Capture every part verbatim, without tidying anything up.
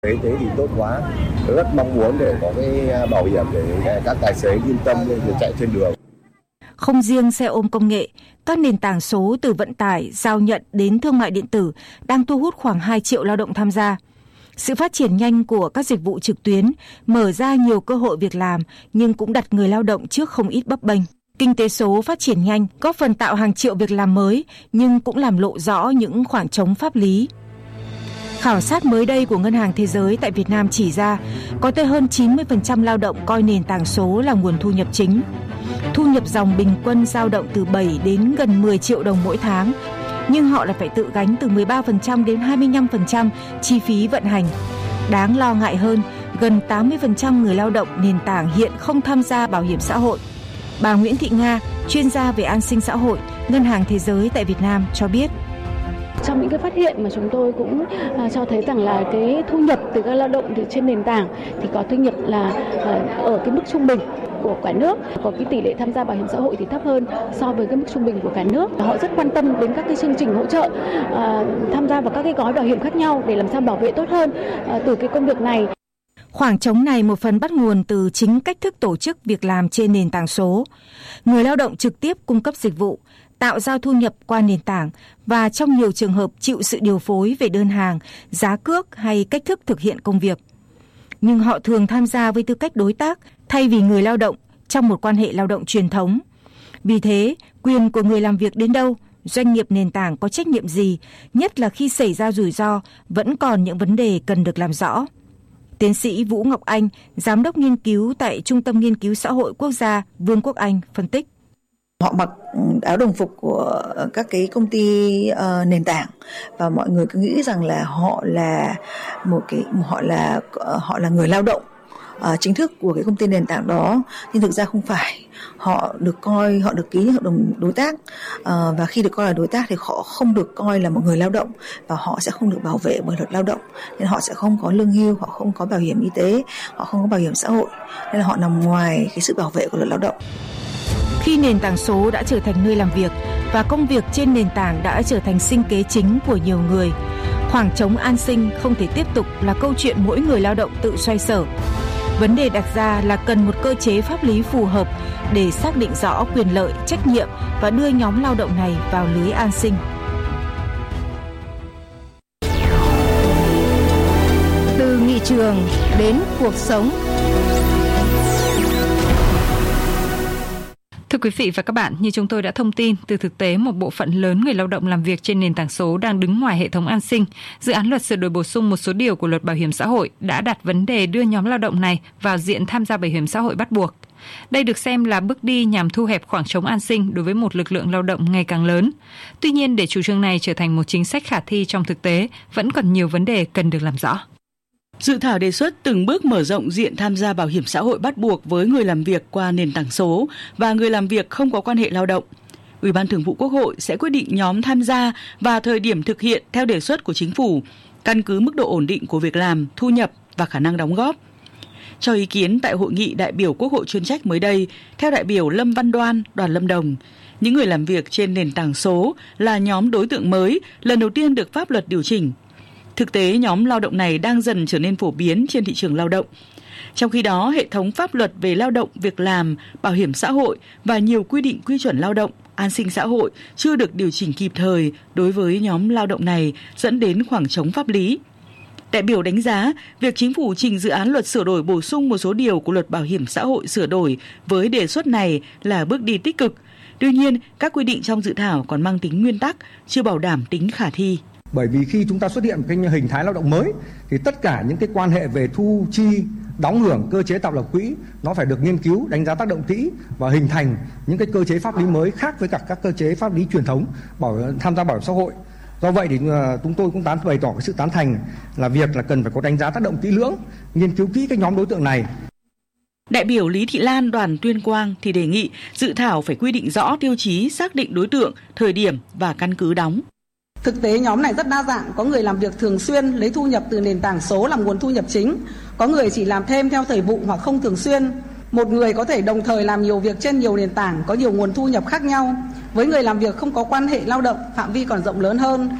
Thế thế thì tốt quá, rất mong muốn để có cái bảo hiểm để các tài xế yên tâm để chạy trên đường. Không riêng xe ôm công nghệ, các nền tảng số từ vận tải, giao nhận đến thương mại điện tử đang thu hút khoảng hai triệu lao động tham gia. Sự phát triển nhanh của các dịch vụ trực tuyến mở ra nhiều cơ hội việc làm nhưng cũng đặt người lao động trước không ít bấp bênh. Kinh tế số phát triển nhanh, góp phần tạo hàng triệu việc làm mới nhưng cũng làm lộ rõ những khoảng trống pháp lý. Khảo sát mới đây của Ngân hàng Thế giới tại Việt Nam chỉ ra có tới hơn chín mươi phần trăm lao động coi nền tảng số là nguồn thu nhập chính. Thu nhập dòng bình quân dao động từ bảy đến gần mười triệu đồng mỗi tháng, nhưng họ lại phải tự gánh từ mười ba phần trăm đến hai mươi lăm phần trăm chi phí vận hành. Đáng lo ngại hơn, gần tám mươi phần trăm người lao động nền tảng hiện không tham gia bảo hiểm xã hội. Bà Nguyễn Thị Nga, chuyên gia về an sinh xã hội, Ngân hàng Thế giới tại Việt Nam cho biết. Trong những cái phát hiện mà chúng tôi cũng uh, cho thấy rằng là cái thu nhập từ các lao động từ trên nền tảng thì có thu nhập là uh, ở cái mức trung bình của cả nước, có cái tỷ lệ tham gia bảo hiểm xã hội thì thấp hơn so với cái mức trung bình của cả nước. Họ rất quan tâm đến các cái chương trình hỗ trợ uh, tham gia vào các cái gói bảo hiểm khác nhau để làm sao bảo vệ tốt hơn uh, từ cái công việc này. Khoảng trống này một phần bắt nguồn từ chính cách thức tổ chức việc làm trên nền tảng số. Người lao động trực tiếp cung cấp dịch vụ, tạo ra thu nhập qua nền tảng và trong nhiều trường hợp chịu sự điều phối về đơn hàng, giá cước hay cách thức thực hiện công việc. Nhưng họ thường tham gia với tư cách đối tác thay vì người lao động trong một quan hệ lao động truyền thống. Vì thế, quyền của người làm việc đến đâu, doanh nghiệp nền tảng có trách nhiệm gì, nhất là khi xảy ra rủi ro, vẫn còn những vấn đề cần được làm rõ. Tiến sĩ Vũ Ngọc Anh, Giám đốc nghiên cứu tại Trung tâm Nghiên cứu Xã hội Quốc gia Vương quốc Anh phân tích. Họ mặc áo đồng phục của các cái công ty uh, nền tảng và mọi người cứ nghĩ rằng là họ là một cái họ là uh, họ là người lao động uh, chính thức của cái công ty nền tảng đó, nhưng thực ra không phải. Họ được coi họ được ký những hợp đồng đối tác uh, và khi được coi là đối tác thì họ không được coi là một người lao động và họ sẽ không được bảo vệ bởi luật lao động, nên họ sẽ không có lương hưu, họ không có bảo hiểm y tế, họ không có bảo hiểm xã hội, nên là họ nằm ngoài cái sự bảo vệ của luật lao động. Khi nền tảng số đã trở thành nơi làm việc và công việc trên nền tảng đã trở thành sinh kế chính của nhiều người, khoảng trống an sinh không thể tiếp tục là câu chuyện mỗi người lao động tự xoay sở. Vấn đề đặt ra là cần một cơ chế pháp lý phù hợp để xác định rõ quyền lợi, trách nhiệm và đưa nhóm lao động này vào lưới an sinh. Từ nghị trường đến cuộc sống. Thưa quý vị và các bạn, như chúng tôi đã thông tin, từ thực tế một bộ phận lớn người lao động làm việc trên nền tảng số đang đứng ngoài hệ thống an sinh. Dự án luật sửa đổi bổ sung một số điều của luật bảo hiểm xã hội đã đặt vấn đề đưa nhóm lao động này vào diện tham gia bảo hiểm xã hội bắt buộc. Đây được xem là bước đi nhằm thu hẹp khoảng trống an sinh đối với một lực lượng lao động ngày càng lớn. Tuy nhiên, để chủ trương này trở thành một chính sách khả thi trong thực tế, vẫn còn nhiều vấn đề cần được làm rõ. Dự thảo đề xuất từng bước mở rộng diện tham gia bảo hiểm xã hội bắt buộc với người làm việc qua nền tảng số và người làm việc không có quan hệ lao động. Ủy ban Thường vụ Quốc hội sẽ quyết định nhóm tham gia và thời điểm thực hiện theo đề xuất của Chính phủ, căn cứ mức độ ổn định của việc làm, thu nhập và khả năng đóng góp. Cho ý kiến tại hội nghị đại biểu Quốc hội chuyên trách mới đây, theo đại biểu Lâm Văn Đoan, đoàn Lâm Đồng, những người làm việc trên nền tảng số là nhóm đối tượng mới lần đầu tiên được pháp luật điều chỉnh. Thực tế, nhóm lao động này đang dần trở nên phổ biến trên thị trường lao động. Trong khi đó, hệ thống pháp luật về lao động, việc làm, bảo hiểm xã hội và nhiều quy định quy chuẩn lao động, an sinh xã hội chưa được điều chỉnh kịp thời đối với nhóm lao động này, dẫn đến khoảng trống pháp lý. Đại biểu đánh giá, việc Chính phủ trình dự án luật sửa đổi bổ sung một số điều của luật bảo hiểm xã hội sửa đổi với đề xuất này là bước đi tích cực. Tuy nhiên, các quy định trong dự thảo còn mang tính nguyên tắc, chưa bảo đảm tính khả thi. Bởi vì khi chúng ta xuất hiện một cái hình thái lao động mới thì tất cả những cái quan hệ về thu chi, đóng hưởng, cơ chế tạo lập quỹ nó phải được nghiên cứu, đánh giá tác động kỹ và hình thành những cái cơ chế pháp lý mới khác với cả các cơ chế pháp lý truyền thống bảo tham gia bảo hiểm xã hội. Do vậy thì chúng tôi cũng tán bày tỏ cái sự tán thành là việc là cần phải có đánh giá tác động kỹ lưỡng, nghiên cứu kỹ cái nhóm đối tượng này. Đại biểu Lý Thị Lan, đoàn Tuyên Quang thì đề nghị dự thảo phải quy định rõ tiêu chí xác định đối tượng, thời điểm và căn cứ đóng. Thực tế nhóm này rất đa dạng, có người làm việc thường xuyên lấy thu nhập từ nền tảng số làm nguồn thu nhập chính, có người chỉ làm thêm theo thời vụ hoặc không thường xuyên. Một người có thể đồng thời làm nhiều việc trên nhiều nền tảng, có nhiều nguồn thu nhập khác nhau. Với người làm việc không có quan hệ lao động, phạm vi còn rộng lớn hơn.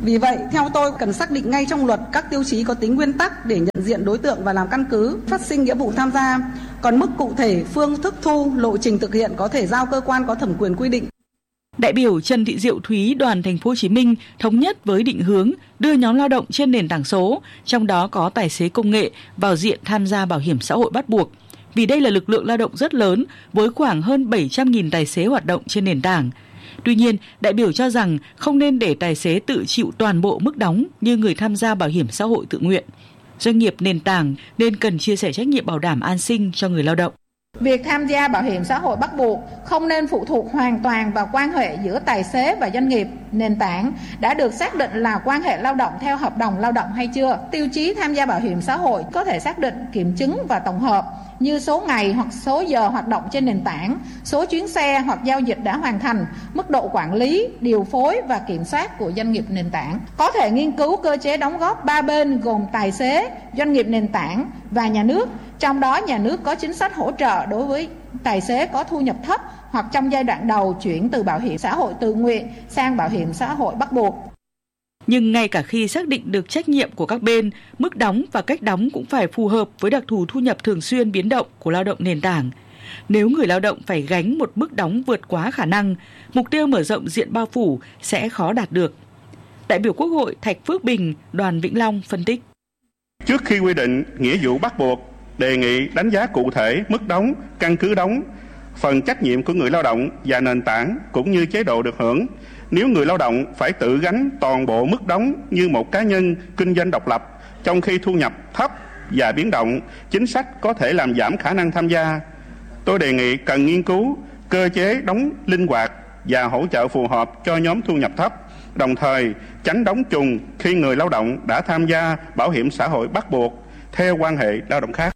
Vì vậy, theo tôi cần xác định ngay trong luật các tiêu chí có tính nguyên tắc để nhận diện đối tượng và làm căn cứ phát sinh nghĩa vụ tham gia. Còn mức cụ thể, phương thức thu, lộ trình thực hiện có thể giao cơ quan có thẩm quyền quy định. Đại biểu Trần Thị Diệu Thúy, đoàn Thành phố Hồ Chí Minh thống nhất với định hướng đưa nhóm lao động trên nền tảng số, trong đó có tài xế công nghệ, vào diện tham gia bảo hiểm xã hội bắt buộc. Vì đây là lực lượng lao động rất lớn với khoảng hơn bảy trăm nghìn tài xế hoạt động trên nền tảng. Tuy nhiên, đại biểu cho rằng không nên để tài xế tự chịu toàn bộ mức đóng như người tham gia bảo hiểm xã hội tự nguyện. Doanh nghiệp nền tảng nên cần chia sẻ trách nhiệm bảo đảm an sinh cho người lao động. Việc tham gia bảo hiểm xã hội bắt buộc không nên phụ thuộc hoàn toàn vào quan hệ giữa tài xế và doanh nghiệp nền tảng đã được xác định là quan hệ lao động theo hợp đồng lao động hay chưa. Tiêu chí tham gia bảo hiểm xã hội có thể xác định kiểm chứng và tổng hợp như số ngày hoặc số giờ hoạt động trên nền tảng, số chuyến xe hoặc giao dịch đã hoàn thành, mức độ quản lý, điều phối và kiểm soát của doanh nghiệp nền tảng. Có thể nghiên cứu cơ chế đóng góp ba bên gồm tài xế, doanh nghiệp nền tảng và nhà nước. Trong đó nhà nước có chính sách hỗ trợ đối với tài xế có thu nhập thấp hoặc trong giai đoạn đầu chuyển từ bảo hiểm xã hội tự nguyện sang bảo hiểm xã hội bắt buộc. Nhưng ngay cả khi xác định được trách nhiệm của các bên, mức đóng và cách đóng cũng phải phù hợp với đặc thù thu nhập thường xuyên biến động của lao động nền tảng. Nếu người lao động phải gánh một mức đóng vượt quá khả năng, mục tiêu mở rộng diện bao phủ sẽ khó đạt được. Đại biểu Quốc hội Thạch Phước Bình, đoàn Vĩnh Long phân tích. Trước khi quy định nghĩa vụ bắt buộc, đề nghị đánh giá cụ thể mức đóng, căn cứ đóng, phần trách nhiệm của người lao động và nền tảng cũng như chế độ được hưởng. Nếu người lao động phải tự gánh toàn bộ mức đóng như một cá nhân kinh doanh độc lập, trong khi thu nhập thấp và biến động, chính sách có thể làm giảm khả năng tham gia. Tôi đề nghị cần nghiên cứu cơ chế đóng linh hoạt và hỗ trợ phù hợp cho nhóm thu nhập thấp, đồng thời tránh đóng trùng khi người lao động đã tham gia bảo hiểm xã hội bắt buộc theo quan hệ lao động khác.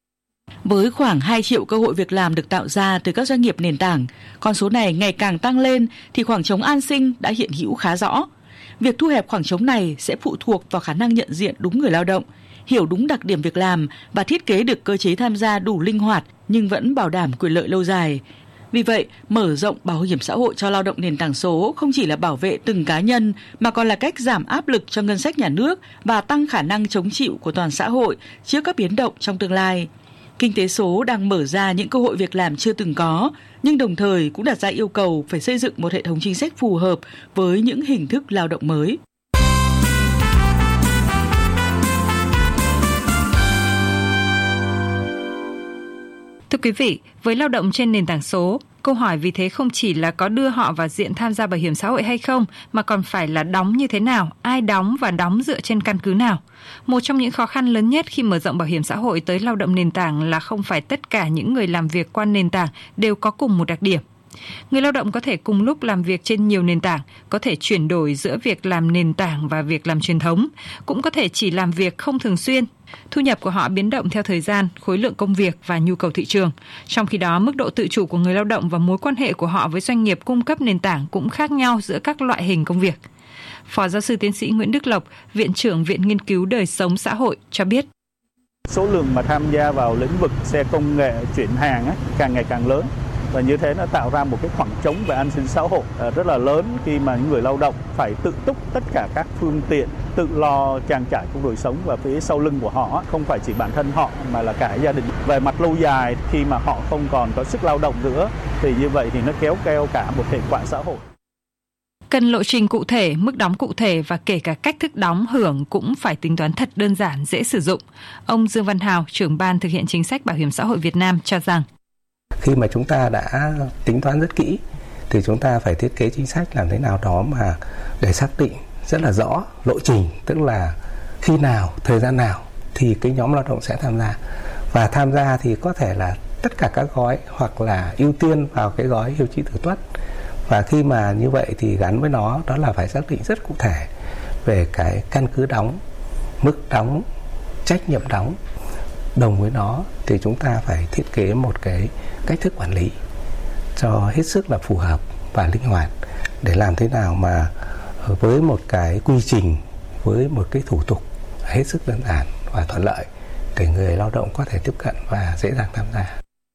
Với khoảng hai triệu cơ hội việc làm được tạo ra từ các doanh nghiệp nền tảng, con số này ngày càng tăng lên thì khoảng trống an sinh đã hiện hữu khá rõ. Việc thu hẹp khoảng trống này sẽ phụ thuộc vào khả năng nhận diện đúng người lao động, hiểu đúng đặc điểm việc làm và thiết kế được cơ chế tham gia đủ linh hoạt nhưng vẫn bảo đảm quyền lợi lâu dài. Vì vậy, mở rộng bảo hiểm xã hội cho lao động nền tảng số không chỉ là bảo vệ từng cá nhân mà còn là cách giảm áp lực cho ngân sách nhà nước và tăng khả năng chống chịu của toàn xã hội trước các biến động trong tương lai. Kinh tế số đang mở ra những cơ hội việc làm chưa từng có, nhưng đồng thời cũng đặt ra yêu cầu phải xây dựng một hệ thống chính sách phù hợp với những hình thức lao động mới. Thưa quý vị, với lao động trên nền tảng số, câu hỏi vì thế không chỉ là có đưa họ vào diện tham gia bảo hiểm xã hội hay không, mà còn phải là đóng như thế nào, ai đóng và đóng dựa trên căn cứ nào. Một trong những khó khăn lớn nhất khi mở rộng bảo hiểm xã hội tới lao động nền tảng là không phải tất cả những người làm việc qua nền tảng đều có cùng một đặc điểm. Người lao động có thể cùng lúc làm việc trên nhiều nền tảng, có thể chuyển đổi giữa việc làm nền tảng và việc làm truyền thống, cũng có thể chỉ làm việc không thường xuyên. Thu nhập của họ biến động theo thời gian, khối lượng công việc và nhu cầu thị trường. Trong khi đó, mức độ tự chủ của người lao động và mối quan hệ của họ với doanh nghiệp cung cấp nền tảng cũng khác nhau giữa các loại hình công việc. Phó giáo sư tiến sĩ Nguyễn Đức Lộc, Viện trưởng Viện Nghiên cứu Đời sống xã hội cho biết. Số lượng mà tham gia vào lĩnh vực xe công nghệ chuyển hàng á, càng ngày càng lớn. Và như thế nó tạo ra một cái khoảng trống về an sinh xã hội rất là lớn khi mà những người lao động phải tự túc tất cả các phương tiện, tự lo trang trải trong đời sống, và phía sau lưng của họ không phải chỉ bản thân họ mà là cả gia đình. Về mặt lâu dài, khi mà họ không còn có sức lao động nữa thì như vậy thì nó kéo theo cả một hệ quả xã hội. Cần lộ trình cụ thể, mức đóng cụ thể và kể cả cách thức đóng hưởng cũng phải tính toán thật đơn giản, dễ sử dụng. Ông Dương Văn Hào, trưởng ban thực hiện chính sách bảo hiểm xã hội Việt Nam cho rằng khi mà chúng ta đã tính toán rất kỹ thì chúng ta phải thiết kế chính sách làm thế nào đó mà để xác định rất là rõ lộ trình, tức là khi nào, thời gian nào thì cái nhóm lao động sẽ tham gia. Và tham gia thì có thể là tất cả các gói hoặc là ưu tiên vào cái gói hưu trí tử tuất. Và khi mà như vậy thì gắn với nó đó là phải xác định rất cụ thể về cái căn cứ đóng, mức đóng, trách nhiệm đóng. Đồng với nó thì chúng ta phải thiết kế một cái cách thức quản lý cho hết sức là phù hợp và linh hoạt để làm thế nào mà với một cái quy trình, với một cái thủ tục hết sức đơn giản và thuận lợi để người lao động có thể tiếp cận và dễ dàng tham gia.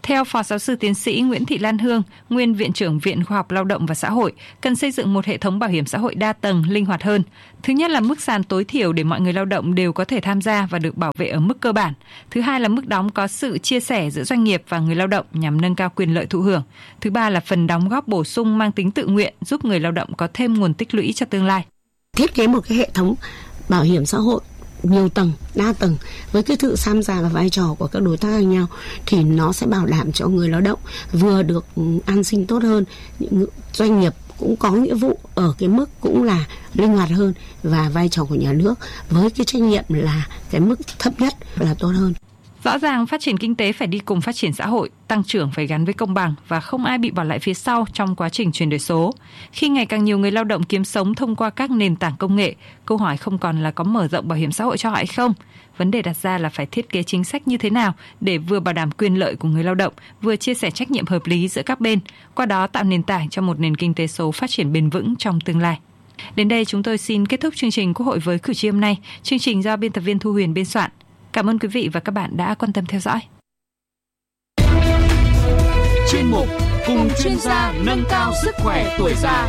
Theo Phó Giáo sư Tiến sĩ Nguyễn Thị Lan Hương, nguyên Viện trưởng Viện Khoa học Lao động và Xã hội, cần xây dựng một hệ thống bảo hiểm xã hội đa tầng, linh hoạt hơn. Thứ nhất là mức sàn tối thiểu để mọi người lao động đều có thể tham gia và được bảo vệ ở mức cơ bản. Thứ hai là mức đóng có sự chia sẻ giữa doanh nghiệp và người lao động nhằm nâng cao quyền lợi thụ hưởng. Thứ ba là phần đóng góp bổ sung mang tính tự nguyện, giúp người lao động có thêm nguồn tích lũy cho tương lai. Thiết kế một cái hệ thống bảo hiểm xã hội nhiều tầng, đa tầng với cái sự tham gia và vai trò của các đối tác khác nhau thì nó sẽ bảo đảm cho người lao động vừa được an sinh tốt hơn, những doanh nghiệp cũng có nghĩa vụ ở cái mức cũng là linh hoạt hơn, và vai trò của nhà nước với cái trách nhiệm là cái mức thấp nhất là tốt hơn. Rõ ràng phát triển kinh tế phải đi cùng phát triển xã hội, tăng trưởng phải gắn với công bằng và không ai bị bỏ lại phía sau trong quá trình chuyển đổi số. Khi ngày càng nhiều người lao động kiếm sống thông qua các nền tảng công nghệ, câu hỏi không còn là có mở rộng bảo hiểm xã hội cho họ hay không. Vấn đề đặt ra là phải thiết kế chính sách như thế nào để vừa bảo đảm quyền lợi của người lao động, vừa chia sẻ trách nhiệm hợp lý giữa các bên, qua đó tạo nền tảng cho một nền kinh tế số phát triển bền vững trong tương lai. Đến đây chúng tôi xin kết thúc chương trình Quốc hội với cử tri hôm nay. Chương trình do biên tập viên Thu Huyền biên soạn. Cảm ơn quý vị và các bạn đã quan tâm theo dõi. Chuyên mục Cùng chuyên gia nâng cao sức khỏe tuổi già.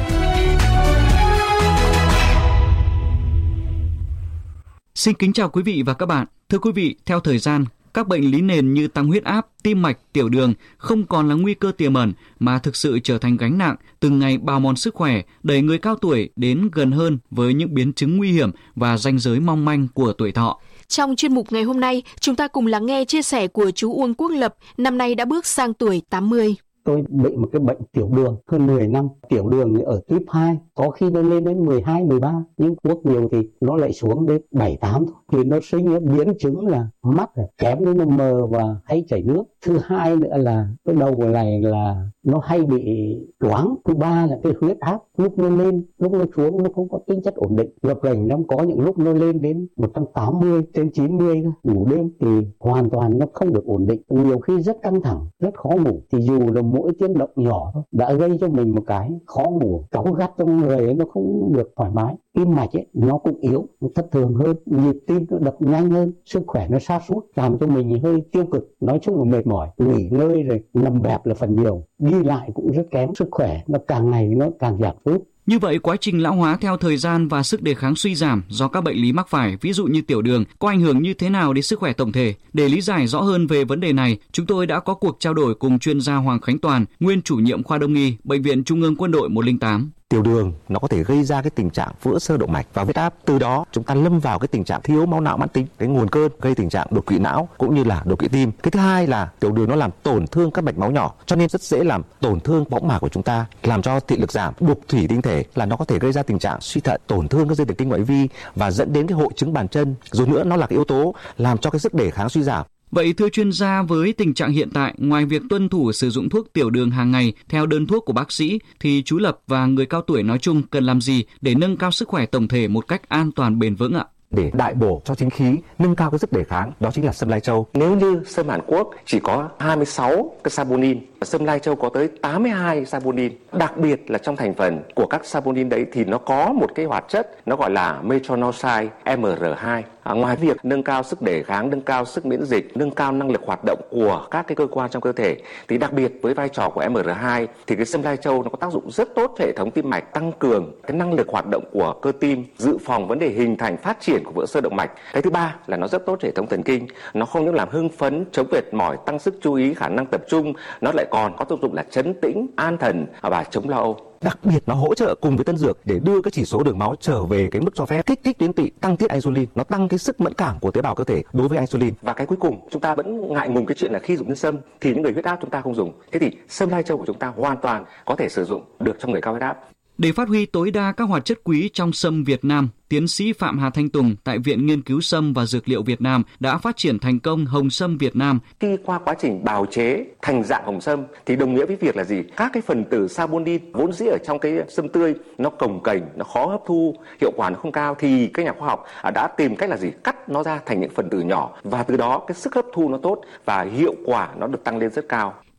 Xin kính chào quý vị và các bạn. Thưa quý vị, theo thời gian, các bệnh lý nền như tăng huyết áp, tim mạch, tiểu đường không còn là nguy cơ tiềm ẩn mà thực sự trở thành gánh nặng, từng ngày bào mòn sức khỏe, đẩy người cao tuổi đến gần hơn với những biến chứng nguy hiểm và ranh giới mong manh của tuổi thọ. Trong chuyên mục ngày hôm nay, chúng ta cùng lắng nghe chia sẻ của chú Uông Quốc Lập, năm nay đã bước sang tuổi tám mươi. Tôi bị một cái bệnh tiểu đường hơn mười năm. Tiểu đường ở tuyếp hai, có khi nó lên đến mười hai, mười ba. Nhưng thuốc nhiều thì nó lại xuống đến bảy, tám thôi. Thì nó sinh ra biến chứng là mắt kém đến nó mờ và hay chảy nước. Thứ hai nữa là cái đầu của này là nó hay bị choáng. Thứ ba là cái huyết áp, lúc nó lên, lúc nó xuống nó không có tính chất ổn định. Gặp gành nó có những lúc nó lên đến một trăm tám mươi, trên chín mươi. Ngủ đêm thì hoàn toàn nó không được ổn định. Nhiều khi rất căng thẳng, rất khó ngủ. Thì dù là mỗi tiếng động nhỏ thôi đã gây cho mình một cái khó ngủ, cáu gắt trong người ấy, nó không được thoải mái. Tim mạch ấy nó cũng yếu, nó thất thường hơn, nhịp tim nó đập nhanh hơn, sức khỏe nó sa sút, làm cho mình hơi tiêu cực, nói chung là mệt mỏi, nghỉ ngơi rồi nằm bẹp là phần nhiều, đi lại cũng rất kém, sức khỏe nó càng ngày nó càng giảm sút. Như vậy, quá trình lão hóa theo thời gian và sức đề kháng suy giảm do các bệnh lý mắc phải, ví dụ như tiểu đường, có ảnh hưởng như thế nào đến sức khỏe tổng thể? Để lý giải rõ hơn về vấn đề này, chúng tôi đã có cuộc trao đổi cùng chuyên gia Hoàng Khánh Toàn, nguyên chủ nhiệm khoa Đông y, Bệnh viện Trung ương Quân đội một không tám. Tiểu đường nó có thể gây ra cái tình trạng vữa xơ động mạch và huyết áp, từ đó chúng ta lâm vào cái tình trạng thiếu máu não mãn tính, cái nguồn cơn gây tình trạng đột quỵ não cũng như là đột quỵ tim. Cái thứ hai là tiểu đường nó làm tổn thương các mạch máu nhỏ, cho nên rất dễ làm tổn thương võng mạc của chúng ta, làm cho thị lực giảm, đục thủy tinh thể, là nó có thể gây ra tình trạng suy thận, tổn thương các dây thần kinh ngoại vi và dẫn đến cái hội chứng bàn chân. Rồi nữa nó là cái yếu tố làm cho cái sức đề kháng suy giảm. Vậy thưa chuyên gia, với tình trạng hiện tại, ngoài việc tuân thủ sử dụng thuốc tiểu đường hàng ngày theo đơn thuốc của bác sĩ, thì chú Lập và người cao tuổi nói chung cần làm gì để nâng cao sức khỏe tổng thể một cách an toàn bền vững ạ? Để đại bổ cho chính khí, nâng cao cái sức đề kháng, đó chính là sâm lai châu. Nếu như sâm Hàn Quốc chỉ có hai mươi sáu cái saponin, sâm lai châu có tới tám mươi hai saponin. Đặc biệt là trong thành phần của các saponin đấy thì nó có một cái hoạt chất nó gọi là metronidazole M R hai. À, ngoài việc nâng cao sức đề kháng, nâng cao sức miễn dịch, nâng cao năng lực hoạt động của các cái cơ quan trong cơ thể, thì đặc biệt với vai trò của M R hai thì cái sâm lai châu nó có tác dụng rất tốt cho hệ thống tim mạch, tăng cường cái năng lực hoạt động của cơ tim, dự phòng vấn đề hình thành phát triển của vữa xơ động mạch. Cái thứ ba là nó rất tốt cho hệ thống thần kinh, nó không những làm hưng phấn, chống mệt mỏi, tăng sức chú ý, khả năng tập trung, nó lại còn có tác dụng là trấn tĩnh, an thần và chống lo âu. Đặc biệt nó hỗ trợ cùng với tân dược để đưa cái chỉ số đường máu trở về cái mức cho phép, kích thích đến tỵ, tăng tiết insulin, nó tăng cái sức mẫn cảm của tế bào cơ thể đối với insulin. Và cái cuối cùng, chúng ta vẫn ngại ngùng cái chuyện là khi dùng nhân sâm thì những người huyết áp chúng ta không dùng. Thế thì sâm lai châu của chúng ta hoàn toàn có thể sử dụng được trong người cao huyết áp. Để phát huy tối đa các hoạt chất quý trong sâm Việt Nam, tiến sĩ Phạm Hà Thanh Tùng tại Viện Nghiên cứu Sâm và Dược liệu Việt Nam đã phát triển thành công hồng sâm Việt Nam. Khi qua quá trình bào chế thành dạng hồng sâm thì đồng nghĩa với việc là gì? Các cái phần tử saponin vốn dĩ ở trong cái sâm tươi nó cồng kềnh, nó khó hấp thu, hiệu quả nó không cao, thì các nhà khoa học đã tìm cách là gì? Cắt nó ra thành những phần tử nhỏ và từ đó cái sức hấp thu nó tốt và hiệu quả nó được tăng lên rất cao.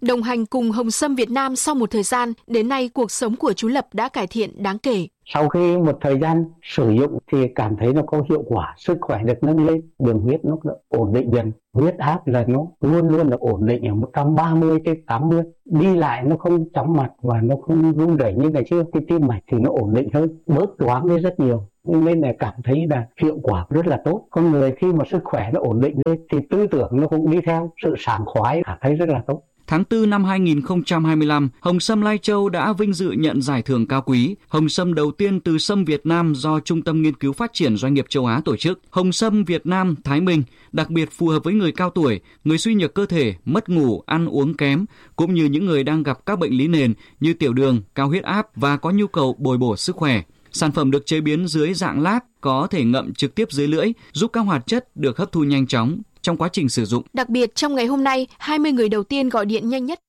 Đồng hành cùng Hồng Sâm Việt Nam sau một thời gian, đến nay cuộc sống của chú Lập đã cải thiện đáng kể. Sau khi một thời gian sử dụng thì cảm thấy nó có hiệu quả, sức khỏe được nâng lên, đường huyết nó ổn định dần, huyết áp là nó luôn luôn là ổn định ở một trăm ba mươi trên tám mươi, đi lại nó không chóng mặt và nó không run rẩy như ngày trước, cái tim mạch thì nó ổn định hơn, bớt choáng đi rất nhiều. Nên là cảm thấy là hiệu quả rất là tốt. Con người khi mà sức khỏe nó ổn định lên thì tư tưởng nó cũng đi theo, sự sảng khoái cảm thấy rất là tốt. Tháng tư năm hai nghìn không trăm hai mươi lăm, Hồng Sâm Lai Châu đã vinh dự nhận giải thưởng cao quý Hồng Sâm đầu tiên từ sâm Việt Nam do Trung tâm Nghiên cứu Phát triển Doanh nghiệp Châu Á tổ chức. Hồng Sâm Việt Nam Thái Minh đặc biệt phù hợp với người cao tuổi, người suy nhược cơ thể, mất ngủ, ăn uống kém, cũng như những người đang gặp các bệnh lý nền như tiểu đường, cao huyết áp và có nhu cầu bồi bổ sức khỏe. Sản phẩm được chế biến dưới dạng lát, có thể ngậm trực tiếp dưới lưỡi, giúp các hoạt chất được hấp thu nhanh chóng trong quá trình sử dụng. Đặc biệt trong ngày hôm nay, hai mươi người đầu tiên gọi điện nhanh nhất